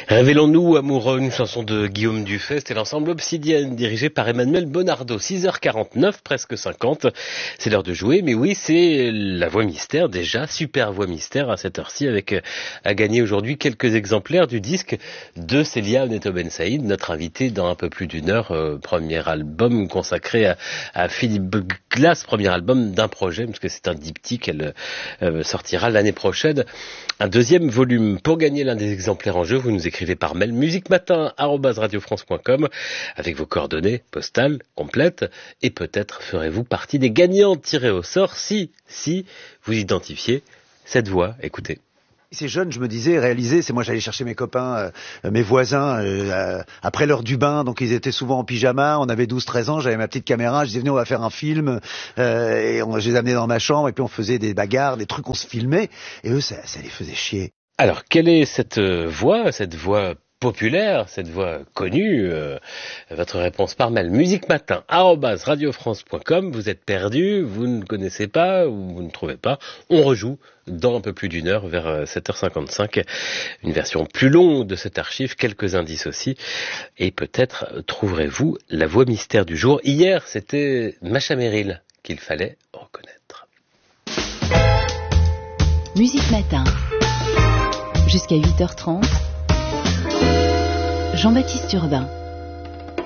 Révélons-nous amoureux, une chanson de Guillaume Dufay, c'était l'ensemble Obsidienne dirigé par Emmanuel Bonardo. 6h49, presque 50, c'est l'heure de jouer, mais oui, c'est la voix mystère déjà, super voix mystère à cette heure-ci, avec à gagner aujourd'hui quelques exemplaires du disque de Célia Oneto Ben Saïd, notre invitée dans un peu plus d'une heure, premier album consacré à Philippe Glass, premier album d'un projet, parce que c'est un diptyque, elle sortira l'année prochaine. Un deuxième volume. Pour gagner l'un des exemplaires en jeu, vous nous écrivez par mail musicmatin@radiofrance.com avec vos coordonnées postales complètes et peut-être ferez-vous partie des gagnants tirés au sort si vous identifiez cette voix. Écoutez. C'est jeune, je me disais, réaliser, c'est moi j'allais chercher mes copains, mes voisins, après l'heure du bain, donc ils étaient souvent en pyjama, on avait 12-13 ans, j'avais ma petite caméra, je disais venez on va faire un film, et je les amenais dans ma chambre, et puis on faisait des bagarres, des trucs, on se filmait, et eux ça les faisait chier. Alors, quelle est cette voix populaire, cette voix connue, votre réponse par mail musicmatin@radiofrance.com. Vous êtes perdu, vous ne connaissez pas ou vous ne trouvez pas, on rejoue dans un peu plus d'une heure, vers 7h55, une version plus longue de cette archive, quelques indices aussi, et peut-être trouverez-vous la voix mystère du jour. Hier, c'était Macha Merrill qu'il fallait reconnaître. Musique Matin, jusqu'à 8h30, Jean-Baptiste Urbain.